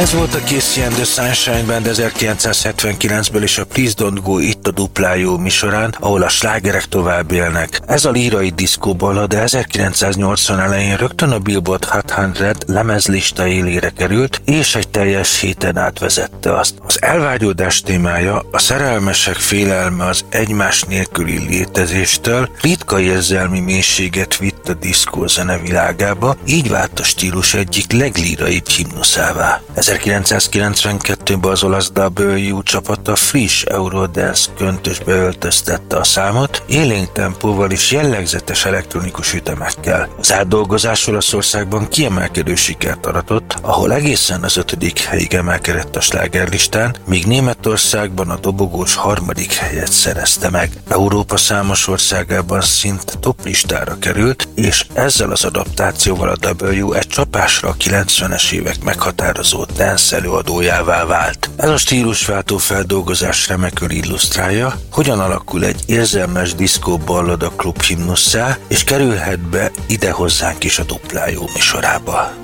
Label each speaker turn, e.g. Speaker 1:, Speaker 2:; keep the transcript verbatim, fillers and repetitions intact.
Speaker 1: Ez volt a Casey and the Sunshine Band ezerkilencszázhetvenkilencből és a Please Don't Go itt a Dupla Jó műsorán, ahol a slágerek tovább élnek. Ez a lírai diszkóballada ezerkilencszáznyolcvan elején rögtön a Billboard Hot száz lemezlista élére került, és egy teljes héten átvezette azt. Az elvágyódás témája, a szerelmesek félelme az egymás nélküli létezéstől ritka érzelmi mélységet vitt a diszkó zene világába, így vált a stílus egyik leglíraibb himnuszává. ezerkilencszázkilencvenkettőben az olasz dupla jó csapata friss Eurodance köntösbe öltöztette a számot, élénk tempóval és jellegzetes elektronikus ütemekkel. Az átdolgozás Olaszországban kiemelkedő sikert aratott, ahol egészen az ötödik helyig emelkedett a slágerlistán, míg Németországban a dobogós harmadik helyet szerezte meg. Európa számos országában szinte toplistára került, és ezzel az adaptációval a dupla jó egy csapásra a kilencvenes évek meghatározó dance előadójává vált. Ez a stílusváltó feldolgozás remekül illusztrálja, hogyan alakul egy érzelmes diszkó ballada klub himnusszá, és kerülhet be ide hozzánk is a Dupla Jó műsorába.